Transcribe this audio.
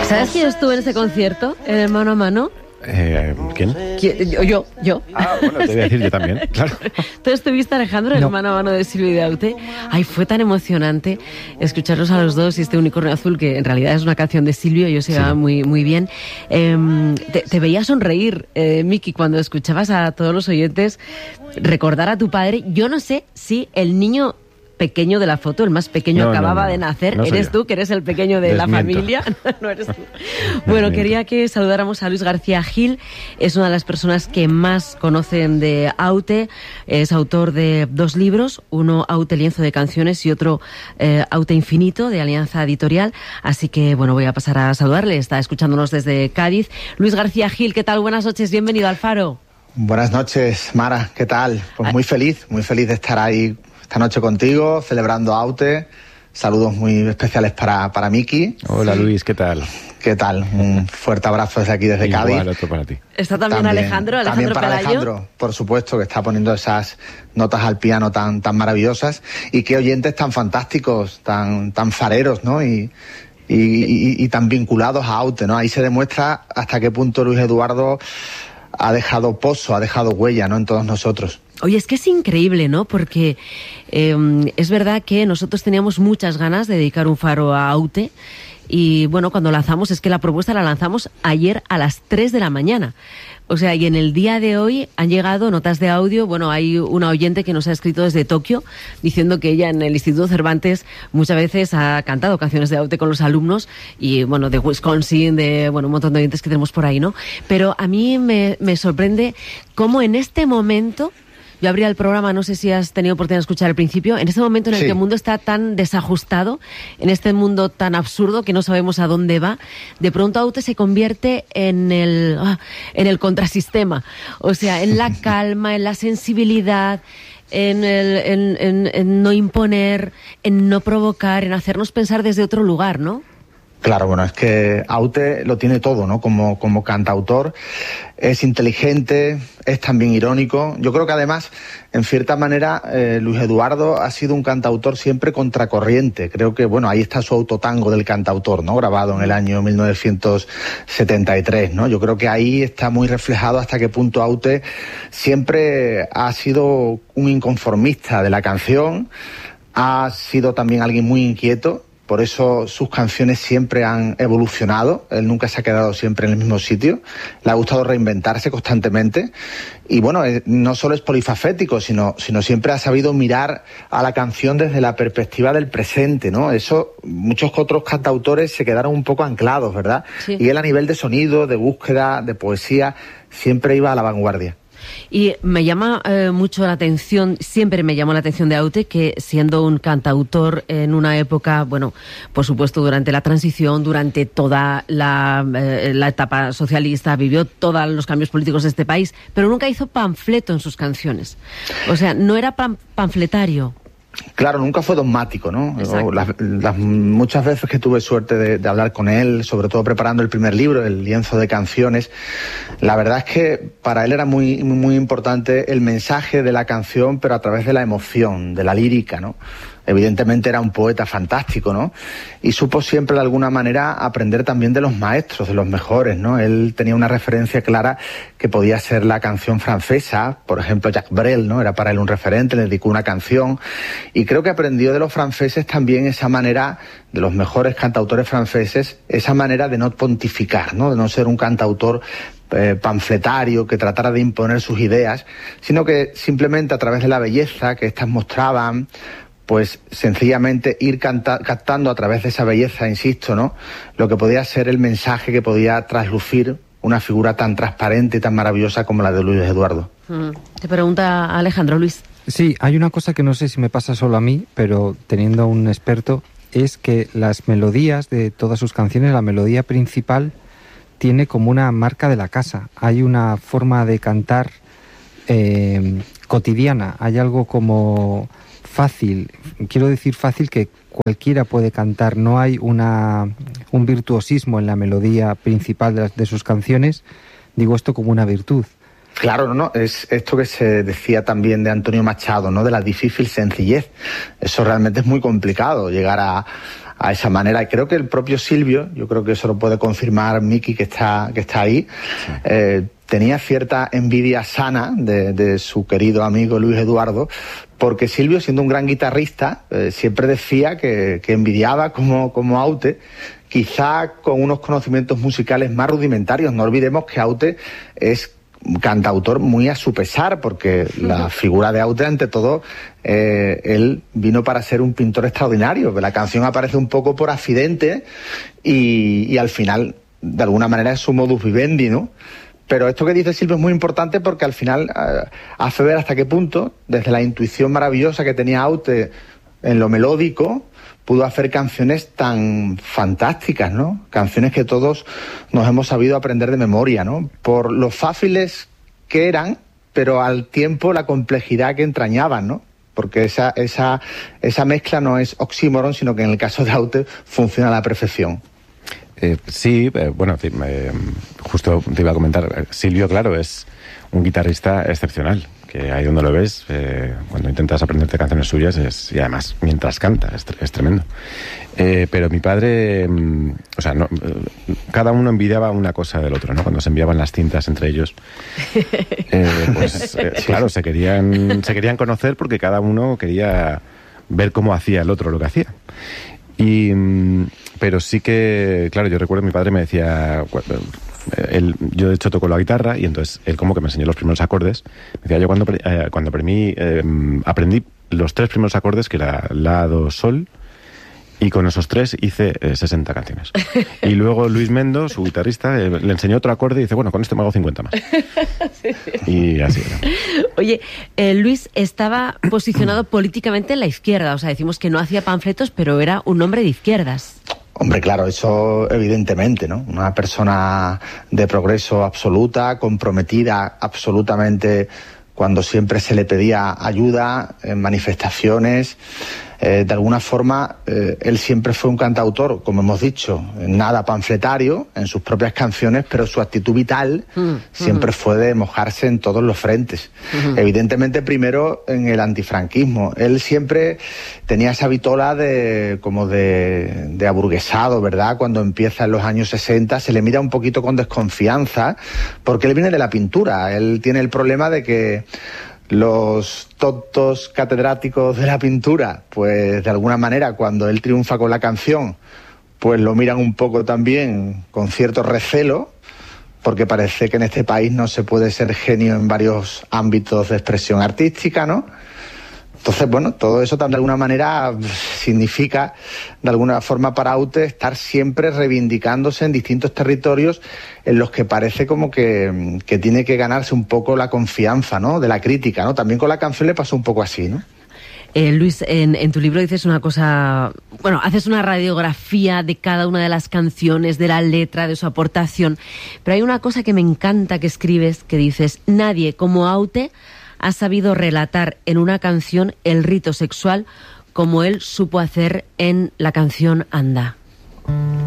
¿Sabes quién estuvo en ese concierto, en el Mano a Mano? ¿Quién? Yo. Ah, bueno, te voy a decir yo también, claro. ¿Tú estuviste, Alejandro, en el Mano a Mano de Silvio y de Aute? Ay, fue tan emocionante escucharlos a los dos y este Unicornio Azul, que en realidad es una canción de Silvio, yo se va muy, muy bien. Te veía sonreír, Miki, cuando escuchabas a todos los oyentes recordar a tu padre. Yo no sé si el niño pequeño de la foto, el más pequeño, acababa de nacer. ¿Eres tú, que eres el pequeño de la familia? No eres tú. Bueno, quería que saludáramos a Luis García Gil. Es una de las personas que más conocen de Aute. Es autor de 2 libros, uno Aute Lienzo de Canciones y otro Aute Infinito, de Alianza Editorial. Así que, bueno, voy a pasar a saludarle. Está escuchándonos desde Cádiz. Luis García Gil, ¿qué tal? Buenas noches, bienvenido al Faro. Buenas noches, Mara, ¿qué tal? Pues muy feliz de estar ahí esta noche contigo, celebrando Aute. Saludos muy especiales para Miki. Hola Luis, ¿qué tal? ¿Qué tal? Un fuerte abrazo desde aquí, desde Cádiz. Igual, otro para ti. Está también Alejandro también para Pelayo. Alejandro, por supuesto, que está poniendo esas notas al piano tan maravillosas. Y qué oyentes tan fantásticos, tan fareros, ¿no? Y tan vinculados a Aute, ¿no? Ahí se demuestra hasta qué punto Luis Eduardo ha dejado pozo, ha dejado huella, ¿no?, en todos nosotros. Oye, es que es increíble, ¿no? Porque es verdad que nosotros teníamos muchas ganas de dedicar un faro a Aute y, bueno, cuando lanzamos, es que la propuesta la lanzamos ayer a las 3 de la mañana. O sea, y en el día de hoy han llegado notas de audio. Bueno, hay una oyente que nos ha escrito desde Tokio diciendo que ella en el Instituto Cervantes muchas veces ha cantado canciones de Aute con los alumnos y, bueno, de Wisconsin, de, bueno, un montón de oyentes que tenemos por ahí, ¿no? Pero a mí me sorprende cómo en este momento... Yo abría el programa, no sé si has tenido oportunidad de escuchar al principio, en este momento en el que el mundo está tan desajustado, en este mundo tan absurdo que no sabemos a dónde va, de pronto Aute se convierte en el contrasistema, o sea, en la calma, en la sensibilidad, en no imponer, en no provocar, en hacernos pensar desde otro lugar, ¿no? Claro, bueno, es que Aute lo tiene todo, ¿no? Como cantautor, es inteligente, es también irónico. Yo creo que además, en cierta manera, Luis Eduardo ha sido un cantautor siempre contracorriente. Creo que, bueno, ahí está su autotango del cantautor, ¿no? Grabado en el año 1973, ¿no? Yo creo que ahí está muy reflejado hasta qué punto Aute siempre ha sido un inconformista de la canción, ha sido también alguien muy inquieto. Por eso sus canciones siempre han evolucionado, él nunca se ha quedado siempre en el mismo sitio, le ha gustado reinventarse constantemente y bueno, no solo es polifacético, sino siempre ha sabido mirar a la canción desde la perspectiva del presente, ¿no? Eso muchos otros cantautores se quedaron un poco anclados, ¿verdad? Sí. Y él a nivel de sonido, de búsqueda, de poesía, siempre iba a la vanguardia. Y me llama mucho la atención, siempre me llamó la atención de Aute, que siendo un cantautor en una época, bueno, por supuesto durante la transición, durante toda la etapa socialista, vivió todos los cambios políticos de este país, pero nunca hizo panfleto en sus canciones. O sea, no era panfletario. Claro, nunca fue dogmático, ¿no? Las muchas veces que tuve suerte de hablar con él, sobre todo preparando el primer libro, El Lienzo de Canciones, la verdad es que para él era muy, muy importante el mensaje de la canción, pero a través de la emoción, de la lírica, ¿no? Evidentemente era un poeta fantástico, ¿no? Y supo siempre de alguna manera aprender también de los maestros, de los mejores, ¿no? Él tenía una referencia clara que podía ser la canción francesa, por ejemplo Jacques Brel, ¿no? Era para él un referente, le dedicó una canción y creo que aprendió de los franceses también esa manera, de los mejores cantautores franceses, esa manera de no pontificar, ¿no? De no ser un cantautor panfletario que tratara de imponer sus ideas, sino que simplemente a través de la belleza que éstas mostraban, pues sencillamente ir captando a través de esa belleza, insisto, ¿no?, lo que podía ser el mensaje que podía traslucir una figura tan transparente y tan maravillosa como la de Luis Eduardo. Te pregunta Alejandro. Luis. Sí, hay una cosa que no sé si me pasa solo a mí, pero teniendo a un experto, es que las melodías de todas sus canciones, la melodía principal tiene como una marca de la casa. Hay una forma de cantar cotidiana, hay algo como fácil, quiero decir fácil, que cualquiera puede cantar, no hay un virtuosismo en la melodía principal de sus canciones, digo esto como una virtud. Claro, no, es esto que se decía también de Antonio Machado, ¿no?, de la difícil sencillez. Eso realmente es muy complicado, llegar a esa manera. Y creo que el propio Silvio, yo creo que eso lo puede confirmar Miki, que está ahí, tenía cierta envidia sana de su querido amigo Luis Eduardo, porque Silvio, siendo un gran guitarrista, siempre decía que envidiaba como Aute, quizá con unos conocimientos musicales más rudimentarios. No olvidemos que Aute es un cantautor muy a su pesar, porque la figura de Aute, ante todo, él vino para ser un pintor extraordinario. La canción aparece un poco por accidente y al final, de alguna manera, es su modus vivendi, ¿no? Pero esto que dice Silvio es muy importante, porque al final hace ver hasta qué punto, desde la intuición maravillosa que tenía Aute en lo melódico, pudo hacer canciones tan fantásticas, ¿no? Canciones que todos nos hemos sabido aprender de memoria, ¿no? Por lo fáciles que eran, pero al tiempo la complejidad que entrañaban, ¿no? Porque esa mezcla no es oxímoron, sino que en el caso de Aute funciona a la perfección. Sí, bueno, justo te iba a comentar, Silvio, claro, es un guitarrista excepcional, que ahí donde lo ves, cuando intentas aprenderte canciones suyas, y además mientras canta, es tremendo. Pero mi padre, o sea, no, cada uno envidiaba una cosa del otro, ¿no? Cuando se enviaban las cintas entre ellos, claro, se querían conocer, porque cada uno quería ver cómo hacía el otro lo que hacía. Pero sí que, claro, yo recuerdo, mi padre me decía, yo de hecho toco la guitarra, y entonces él como que me enseñó los primeros acordes. Me decía, yo cuando aprendí los 3 primeros acordes, que era la, do, sol, y con esos 3 hice 60 canciones. Y luego Luis Mendo, su guitarrista, le enseñó otro acorde y dice, bueno, con este me hago 50 más. Sí. Y así era. Oye, Luis estaba posicionado políticamente en la izquierda, o sea, decimos que no hacía panfletos, pero era un hombre de izquierdas. Hombre, claro, eso evidentemente, ¿no? Una persona de progreso absoluta, comprometida absolutamente cuando siempre se le pedía ayuda en manifestaciones. De alguna forma, él siempre fue un cantautor, como hemos dicho, nada panfletario en sus propias canciones, pero su actitud vital siempre fue de mojarse en todos los frentes. Evidentemente, primero en el antifranquismo. Él siempre tenía esa vitola como de aburguesado, ¿verdad? Cuando empieza en los años 60 se le mira un poquito con desconfianza, porque él viene de la pintura. Él tiene el problema de que los tontos catedráticos de la pintura, pues de alguna manera, cuando él triunfa con la canción, pues lo miran un poco también con cierto recelo, porque parece que en este país no se puede ser genio en varios ámbitos de expresión artística, ¿no? Entonces, bueno, todo eso de alguna manera significa, de alguna forma, para Aute estar siempre reivindicándose en distintos territorios en los que parece como que tiene que ganarse un poco la confianza, ¿no?, de la crítica, ¿no? También con la canción le pasó un poco así, ¿no? Luis, en tu libro dices una cosa, bueno, haces una radiografía de cada una de las canciones, de la letra, de su aportación, pero hay una cosa que me encanta que escribes, que dices, nadie como Aute ha sabido relatar en una canción el rito sexual como él supo hacer en la canción Anda.